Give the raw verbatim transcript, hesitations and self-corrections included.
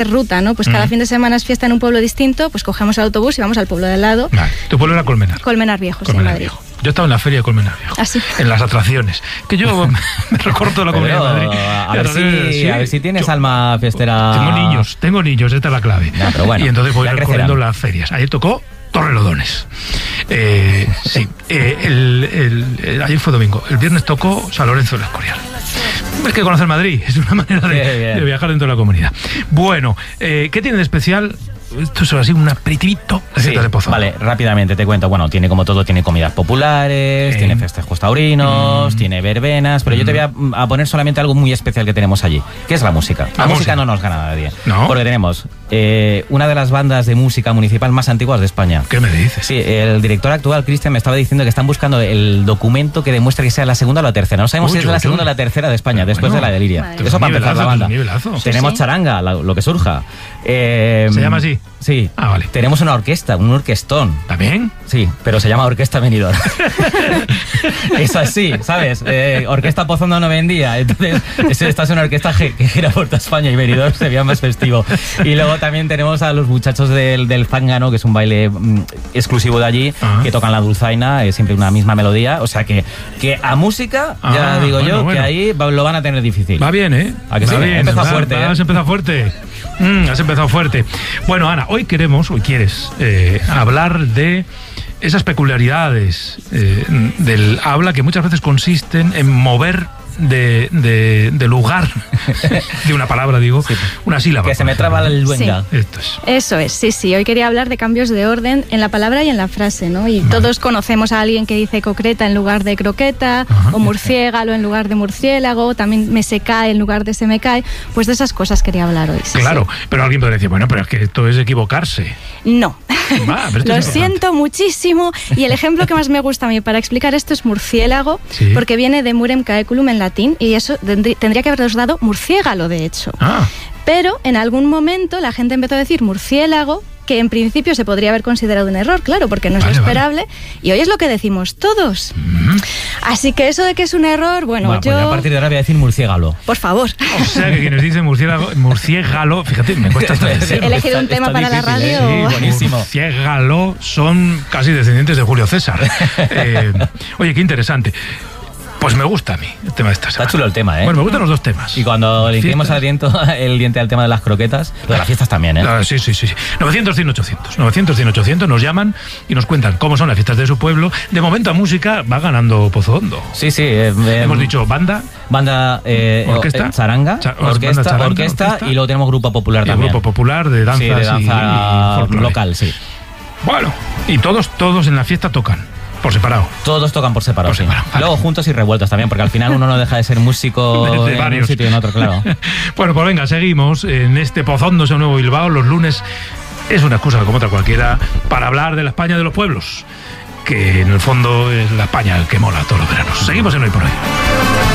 ruta, ¿no? Pues cada mm. fin de semana es fiesta en un pueblo distinto, pues cogemos el autobús y vamos al pueblo de al lado. Vale. ¿Tu pueblo era Colmenar? Colmenar Viejo, Colmenar sí, en Madrid. Viejo. Yo estaba en la feria de Colmenar Viejo. ¿Ah, sí? En las atracciones. Que yo me recorto la Comunidad de Madrid. A ver, si, sí. a ver si tienes yo, alma fiestera. Tengo niños, tengo niños, esta es la clave. No, pero bueno, y entonces voy recorriendo las ferias. Ayer tocó Torrelodones. Eh, sí, eh, el, el, el, ayer fue domingo. El viernes tocó San Lorenzo del Escorial. Es que conocer Madrid es una manera de, de viajar dentro de la comunidad. Bueno, eh, ¿qué tiene de especial? Esto es así un aperitivito de sí, de Pozondo. Vale, rápidamente te cuento. Bueno, tiene como todo, tiene comidas populares, eh. tiene festejos taurinos, mm. tiene verbenas, pero mm. yo te voy a, a poner solamente algo muy especial que tenemos allí, que es la música. La, la música, música no nos gana nadie. ¿No? Porque tenemos eh, una de las bandas de música municipal más antiguas de España. ¿Qué me dices? Sí, el director actual, Cristian, me estaba diciendo que están buscando el documento que demuestre que sea la segunda o la tercera. No sabemos Uy, si es la segunda o la tercera de España, pero después bueno, de la de Liria. Eso para empezar la banda. Tenemos sí. charanga, la, lo que surja. Eh, ¿Se llama así? Sí. Ah, vale. Tenemos una orquesta, un orquestón. ¿También? Sí, pero se llama Orquesta Benidorm. Es así, ¿sabes? Eh, orquesta Pozondo no vendía. Entonces, esta es una orquesta que, que gira por toda España y Benidorm se veía más festivo. Y luego también tenemos a los muchachos del, del zángano, que es un baile mm, exclusivo de allí, uh-huh. que tocan la dulzaina, es siempre una misma melodía. O sea que, que a música, ah, ya digo bueno, yo, bueno. que ahí va, lo van a tener difícil. Va bien, ¿eh? ¿A que va sí? bien. Empezó va, fuerte. Va, ¿eh? Has empezado fuerte. Mm, has empezado fuerte. Bueno, Ana, hoy queremos, hoy quieres eh, hablar de esas peculiaridades eh, del habla que muchas veces consisten en mover de, de, de lugar de una palabra, digo, sí. una sílaba. Que se me traba el luenga. Sí. Esto es. Eso es, sí, sí. Hoy quería hablar de cambios de orden en la palabra y en la frase, ¿no? Y vale. todos conocemos a alguien que dice concreta en lugar de croqueta, ajá. o murciégalo en lugar de murciélago, también me se cae en lugar de se me cae. Pues de esas cosas quería hablar hoy. Sí, claro, sí. pero alguien podría decir, bueno, pero es que esto es equivocarse. No. Va, Lo es siento muchísimo. Y el ejemplo que más me gusta a mí para explicar esto es murciélago, sí. porque viene de murem caeculum en latín, y eso tendría que habernos dado murciégalo, de hecho. Ah. Pero en algún momento la gente empezó a decir murciélago, que en principio se podría haber considerado un error, claro, porque no es vale, lo esperable, vale. y hoy es lo que decimos todos. Mm. Así que eso de que es un error, bueno, bueno yo... Pues a partir de ahora voy a decir murciégalo. Por favor. O sea, que quienes dicen murciégalo, murciégalo, fíjate, me cuesta hasta decirlo. He elegido un tema para difícil, la radio. ¿eh? Sí, buenísimo. Murciégalo son casi descendientes de Julio César. eh, oye, qué interesante. Pues me gusta a mí el tema de esta semana. Está chulo el tema, ¿eh? Bueno, me gustan los dos temas. Y cuando le hicimos el diente, el diente al tema de las croquetas, lo de las fiestas también, ¿eh? No, sí, sí, sí. novecientos, cien, ochocientos. novecientos, cien, ochocientos nos llaman y nos cuentan cómo son las fiestas de su pueblo. De momento a música va ganando Pozondo. Sí, sí. Eh, Hemos eh, dicho banda. Banda, eh, orquesta. Eh, charanga. Char orquesta, charanga, orquesta, orquesta. Y luego tenemos grupo popular y también. Grupo popular de danzas sí, de danza y, y local, sí. Bueno, y todos, todos en la fiesta tocan. Por separado. Todos tocan por separado, por sí. separado. Vale. Luego juntos y revueltos también, porque al final uno no deja de ser músico de, de en varios. un sitio y en otro, claro. Bueno, pues venga, seguimos en este Pozondo de Nuevo Bilbao. Los lunes es una excusa como otra cualquiera para hablar de la España de los pueblos, que en el fondo es la España que mola todos los veranos. Seguimos en Hoy por Hoy.